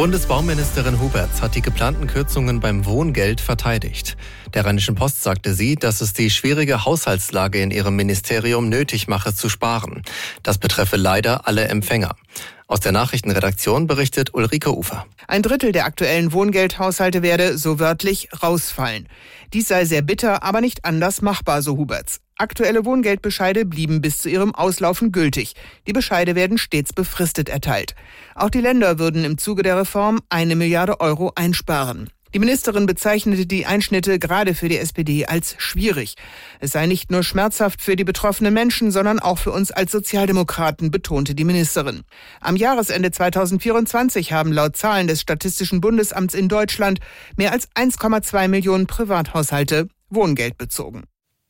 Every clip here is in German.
Bundesbauministerin Huberts hat die geplanten Kürzungen beim Wohngeld verteidigt. Der Rheinischen Post sagte sie, dass es die schwierige Haushaltslage in ihrem Ministerium nötig mache zu sparen. Das betreffe leider alle Empfänger. Aus der Nachrichtenredaktion berichtet Ulrike Ufer. 1/3 der aktuellen Wohngeldhaushalte werde, so wörtlich, rausfallen. Dies sei sehr bitter, aber nicht anders machbar, so Huberts. Aktuelle Wohngeldbescheide blieben bis zu ihrem Auslaufen gültig. Die Bescheide werden stets befristet erteilt. Auch die Länder würden im Zuge der Reform 1 Milliarde Euro einsparen. Die Ministerin bezeichnete die Einschnitte gerade für die SPD als schwierig. Es sei nicht nur schmerzhaft für die betroffenen Menschen, sondern auch für uns als Sozialdemokraten, betonte die Ministerin. Am Jahresende 2024 haben laut Zahlen des Statistischen Bundesamts in Deutschland mehr als 1,2 Millionen Privathaushalte Wohngeld bezogen.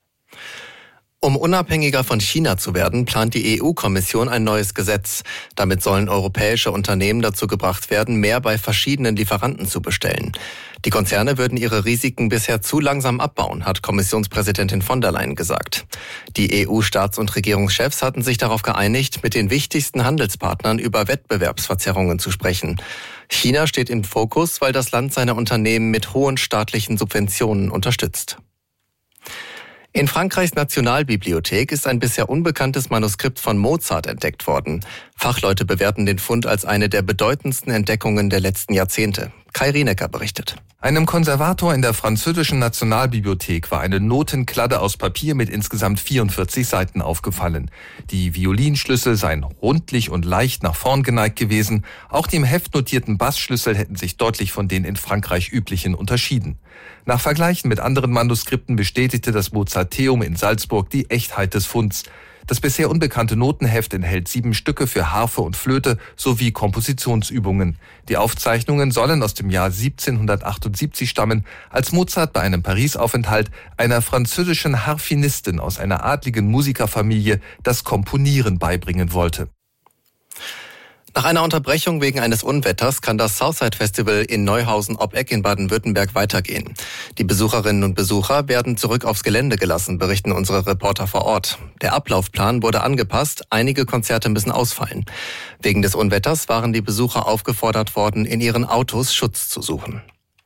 Um unabhängiger von China zu werden, plant die EU-Kommission ein neues Gesetz. Damit sollen europäische Unternehmen dazu gebracht werden, mehr bei verschiedenen Lieferanten zu bestellen. Die Konzerne würden ihre Risiken bisher zu langsam abbauen, hat Kommissionspräsidentin von der Leyen gesagt. Die EU-Staats- und Regierungschefs hatten sich darauf geeinigt, mit den wichtigsten Handelspartnern über Wettbewerbsverzerrungen zu sprechen. China steht im Fokus, weil das Land seine Unternehmen mit hohen staatlichen Subventionen unterstützt. In Frankreichs Nationalbibliothek ist ein bisher unbekanntes Manuskript von Mozart entdeckt worden. Fachleute bewerten den Fund als eine der bedeutendsten Entdeckungen der letzten Jahrzehnte. Kai Rienecker berichtet. Einem Konservator in der französischen Nationalbibliothek war eine Notenkladde aus Papier mit insgesamt 44 Seiten aufgefallen. Die Violinschlüssel seien rundlich und leicht nach vorn geneigt gewesen. Auch die im Heft notierten Bassschlüssel hätten sich deutlich von den in Frankreich üblichen unterschieden. Nach Vergleichen mit anderen Manuskripten bestätigte das Mozarteum in Salzburg die Echtheit des Funds. Das bisher unbekannte Notenheft enthält 7 Stücke für Harfe und Flöte sowie Kompositionsübungen. Die Aufzeichnungen sollen aus dem Jahr 1778 stammen, als Mozart bei einem Paris-Aufenthalt einer französischen Harfenistin aus einer adligen Musikerfamilie das Komponieren beibringen wollte. Nach einer Unterbrechung wegen eines Unwetters kann das Southside Festival in Neuhausen ob Eck in Baden-Württemberg weitergehen. Die Besucherinnen und Besucher werden zurück aufs Gelände gelassen, berichten unsere Reporter vor Ort. Der Ablaufplan wurde angepasst, einige Konzerte müssen ausfallen. Wegen des Unwetters waren die Besucher aufgefordert worden, in ihren Autos Schutz zu suchen.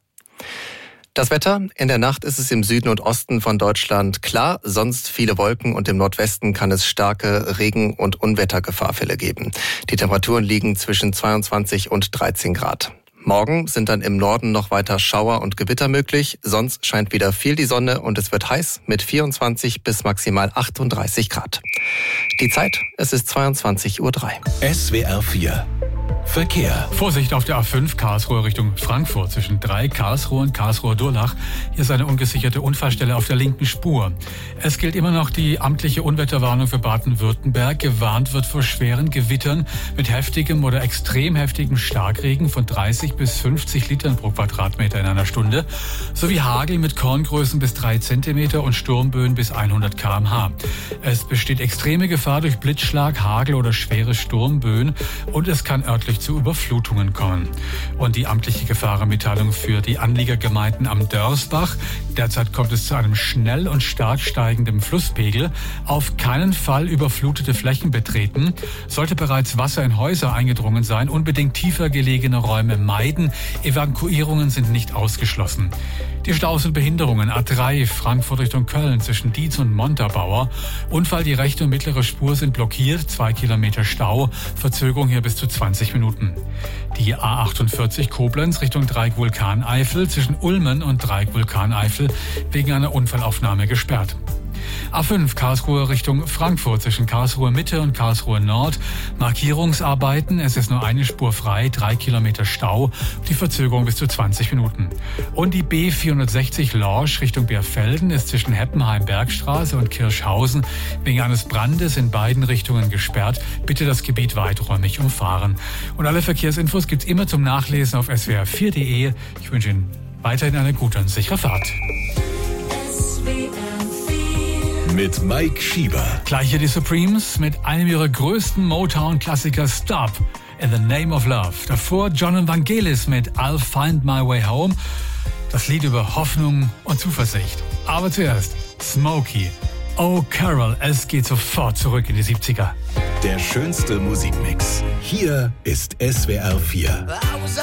Das Wetter: In der Nacht ist es im Süden und Osten von Deutschland klar, sonst viele Wolken und im Nordwesten kann es starke Regen- und Unwettergefahrfälle geben. Die Temperaturen liegen zwischen 22 und 13 Grad. Morgen sind dann im Norden noch weiter Schauer und Gewitter möglich, sonst scheint wieder viel die Sonne und es wird heiß mit 24 bis maximal 38 Grad. Die Zeit: Es ist 22:03 Uhr. SWR 4 Verkehr. Vorsicht auf der A5 Karlsruhe Richtung Frankfurt zwischen Karlsruhe und Karlsruhe-Durlach. Hier ist eine ungesicherte Unfallstelle auf der linken Spur. Es gilt immer noch die amtliche Unwetterwarnung für Baden-Württemberg. Gewarnt wird vor schweren Gewittern mit heftigem oder extrem heftigem Starkregen von 30 bis 50 Litern pro Quadratmeter in einer Stunde sowie Hagel mit Korngrößen bis 3 Zentimeter und Sturmböen bis 100 km/h. Es besteht extreme Gefahr durch Blitzschlag, Hagel oder schwere Sturmböen und es kann örtlich zu Überflutungen kommen. Und die amtliche Gefahrenmitteilung für die Anliegergemeinden am Dörsbach: Derzeit kommt es zu einem schnell und stark steigenden Flusspegel. Auf keinen Fall überflutete Flächen betreten. Sollte bereits Wasser in Häuser eingedrungen sein, unbedingt tiefer gelegene Räume meiden. Evakuierungen sind nicht ausgeschlossen. Die Staus und Behinderungen: A3 Frankfurt Richtung Köln zwischen Dietz und Montabaur. Unfall, die rechte und mittlere Spur sind blockiert, 2 Kilometer Stau, Verzögerung hier bis zu 20 Minuten. Die A48 Koblenz Richtung Dreieck-Vulkaneifel zwischen Ulmen und Dreieck-Vulkaneifel wegen einer Unfallaufnahme gesperrt. A5 Karlsruhe Richtung Frankfurt zwischen Karlsruhe Mitte und Karlsruhe Nord. Markierungsarbeiten, es ist nur eine Spur frei, 3 Kilometer Stau, die Verzögerung bis zu 20 Minuten. Und die B460 Lorsch Richtung Bärfelden ist zwischen Heppenheim-Bergstraße und Kirschhausen wegen eines Brandes in beiden Richtungen gesperrt. Bitte das Gebiet weiträumig umfahren. Und alle Verkehrsinfos gibt's immer zum Nachlesen auf swr4.de. Ich wünsche Ihnen weiterhin eine gute und sichere Fahrt. Mit Mike Schieber. Gleich hier die Supremes mit einem ihrer größten Motown-Klassiker Stop, In the Name of Love. Davor John Vangelis mit I'll Find My Way Home. Das Lied über Hoffnung und Zuversicht. Aber zuerst Smokey. Oh Carol, es geht sofort zurück in die 70er. Der schönste Musikmix. Hier ist SWR 4.